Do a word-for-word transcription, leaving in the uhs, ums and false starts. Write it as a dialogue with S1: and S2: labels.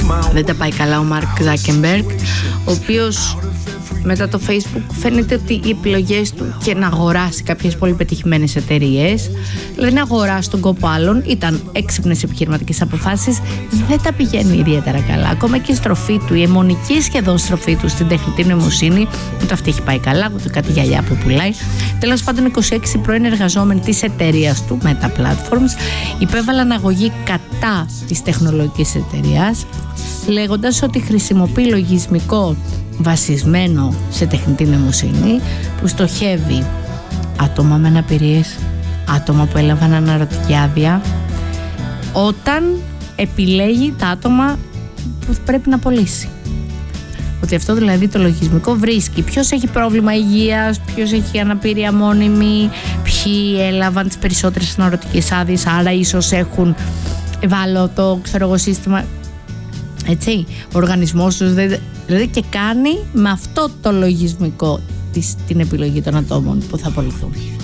S1: Δεν τα πάει καλά ο Μαρκ Ζάκεμπεργκ, ο οποίος μετά το Facebook φαίνεται ότι οι επιλογές του και να αγοράσει κάποιες πολύ πετυχημένες εταιρείες, δηλαδή να αγοράσει τον κόπο άλλων, ήταν έξυπνες επιχειρηματικές αποφάσεις, δεν τα πηγαίνει ιδιαίτερα καλά. Ακόμα και η στροφή του, η αιμονική σχεδόν στροφή του στην τεχνητή νοημοσύνη, ούτε αυτή έχει πάει καλά, ούτε κάτι γυαλιά που πουλάει. Τέλος πάντων, είκοσι έξι πρώην εργαζόμενοι της εταιρείας του, Meta Platforms, υπέβαλαν αγωγή κατά της τεχνολογικής εταιρείας, λέγοντας ότι χρησιμοποιεί λογισμικό βασισμένο σε τεχνητή νοημοσύνη που στοχεύει άτομα με αναπηρίες, άτομα που έλαβαν αναρωτική άδεια, όταν επιλέγει τα άτομα που πρέπει να πωλήσει. Ότι αυτό δηλαδή το λογισμικό βρίσκει ποιος έχει πρόβλημα υγείας, ποιος έχει αναπηρία μόνιμη, ποιοι έλαβαν τις περισσότερες αναρωτικές άδειες, άρα ίσως έχουν ευάλωτο ξέρω εγώ σύστημα. Έτσι, ο οργανισμός τους δηλαδή, και κάνει με αυτό το λογισμικό της, την επιλογή των ατόμων που θα απολυθούν.